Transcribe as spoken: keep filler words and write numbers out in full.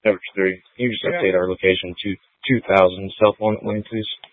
Number three, can you just Yeah. update our location to two thousand South Walnut Lane, please?